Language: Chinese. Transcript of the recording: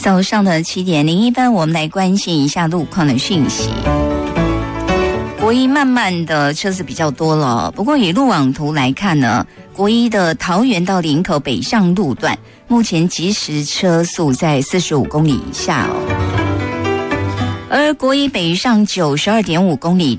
早上的7:01，我们来关心一下路况的讯息。国一慢慢的车子比较多了，不过以路网图来看呢，国一的桃园到林口北上路段，目前即时车速在45公里以下哦。而国一北上92.5公里